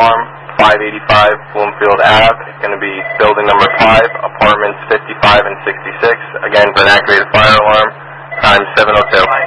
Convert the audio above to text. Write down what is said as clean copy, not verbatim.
alarm, 585 Bloomfield Ave. It's going to be building number 5, apartments 55 and 66. Again, for an activated fire alarm, time 7:02.